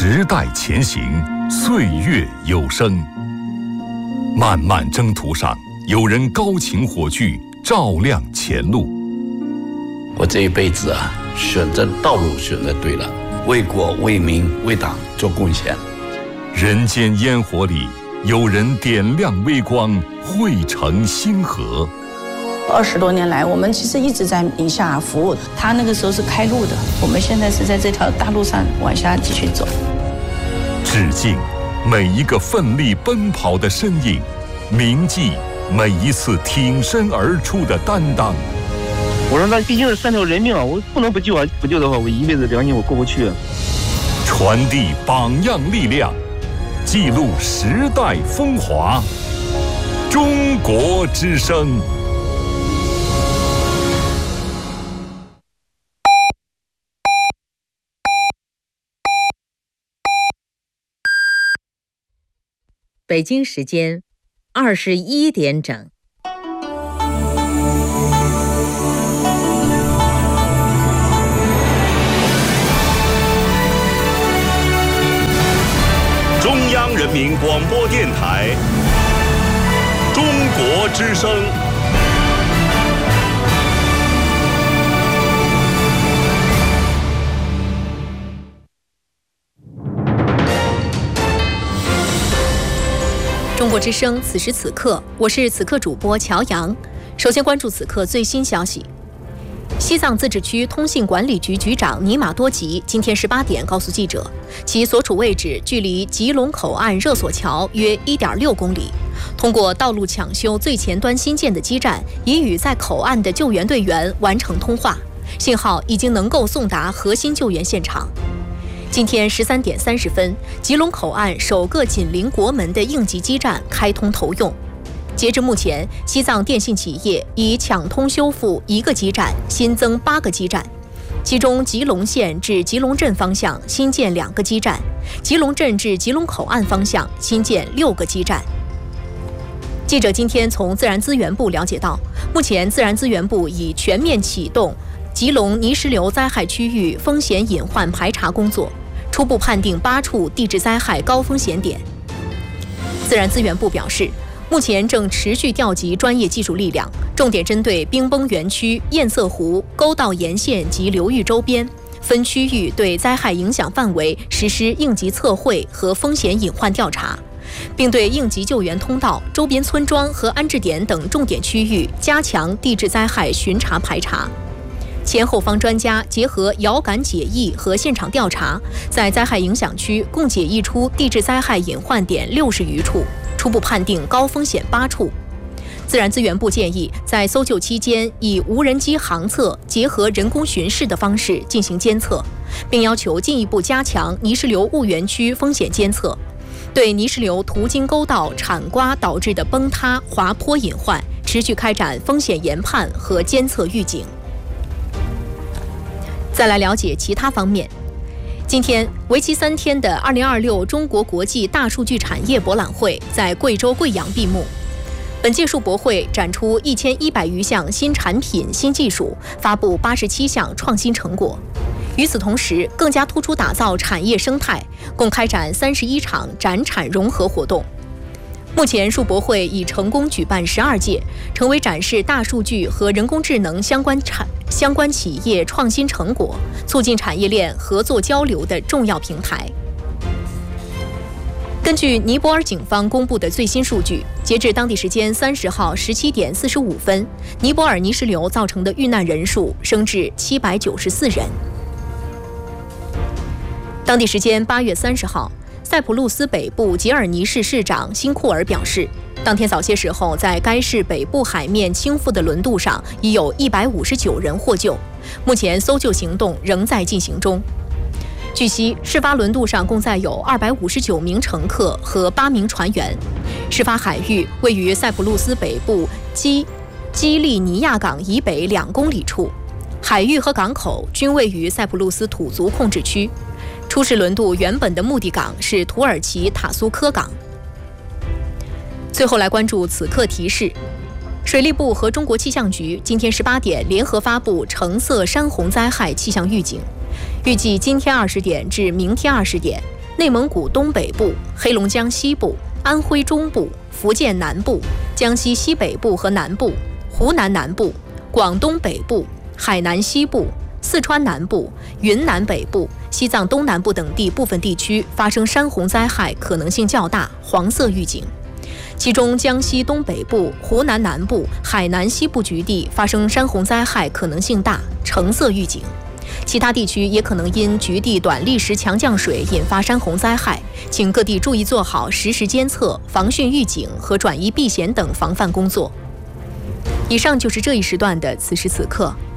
时代前行，岁月有声。漫漫征途上，有人高擎火炬，照亮前路。 我这一辈子选择道路选择对了，为国为民为党做贡献。 人间烟火里，有人点亮微光，汇成星河。 20多年来，我们其实一直在宁夏服务。他那个时候是开路的，我们现在是在这条大路上往下继续走。 致敬每一个奋力奔跑的身影，铭记每一次挺身而出的担当。 我说那毕竟是3条人命啊，我不能不救啊！不救的话，我一辈子良心我过不去。 传递榜样力量，记录时代风华。中国之声。 北京时间21点整。 中央人民广播电台，中国之声。 中国之声，此时此刻，我是此刻主播乔阳。首先关注此刻最新消息。西藏自治区通信管理局局长尼玛多吉今天18点告诉记者，其所处位置距离吉隆口岸热索桥约1.6公里。通过道路抢修最前端新建的基站，已与在口岸的救援队员完成通话，信号已经能够送达核心救援现场。今天13点30分，吉隆口岸首个紧邻国门的应急基站开通投用。截至目前，西藏电信企业已抢通修复1个基站，新增8个基站，其中吉隆县至吉隆镇方向新建2个基站，吉隆镇至吉隆口岸方向新建6个基站。记者今天从自然资源部了解到，目前自然资源部已全面启动吉隆泥石流灾害区域风险隐患排查工作，初步判定8处地质灾害高风险点。自然资源部表示，目前正持续调集专业技术力量，重点针对冰崩园区、堰塞湖、沟道沿线及流域周边，分区域对灾害影响范围实施应急测绘和风险隐患调查，并对应急救援通道、周边村庄和安置点等重点区域加强地质灾害巡查排查。前后方专家结合遥感解译和现场调查，在灾害影响区共解译出地质灾害隐患点60余处，初步判定高风险8处。自然资源部建议，在搜救期间以无人机航测结合人工巡视的方式进行监测，并要求进一步加强泥石流物源区风险监测，对泥石流途经沟道铲刮导致的崩塌、滑坡隐患持续开展风险研判和监测预警。再来了解其他方面。今天，为期3天的2026中国国际大数据产业博览会在贵州贵阳闭幕。本届数博会展出1100余项新产品、新技术，发布87项创新成果。与此同时，更加突出打造产业生态，共开展31场展产融合活动。目前，数博会已成功举办12届，成为展示大数据和人工智能相关企业创新成果、促进产业链合作交流的重要平台。根据尼泊尔警方公布的最新数据，截至当地时间30号17点45分，尼泊尔泥石流造成的遇难人数升至794人。当地时间8月30号，塞浦路斯北部吉尔尼市市长辛库尔表示，当天早些时候，在该市北部海面倾覆的轮渡上已有159人获救，目前搜救行动仍在进行中。据悉，事发轮渡上共载有259名乘客和8名船员。事发海域位于塞浦路斯北部基利尼亚港以北2公里处，海域和港口均位于塞浦路斯土族控制区。出事轮渡原本的目的港是土耳其塔苏科港。最后来关注此刻提示。水利部和中国气象局今天18点联合发布橙色山洪灾害气象预警，预计今天20点至明天20点， 内蒙古东北部、黑龙江西部、安徽中部、福建南部、江西西北部和南部、湖南南部、广东北部、海南西部、四川南部、云南北部、西藏东南部等地部分地区发生山洪灾害可能性较大，黄色预警。其中江西东北部、湖南南部、海南西部局地发生山洪灾害可能性大，橙色预警。其他地区也可能因局地短历时强降水引发山洪灾害，请各地注意做好实时监测、防汛预警和转移避险等防范工作。以上就是这一时段的此时此刻。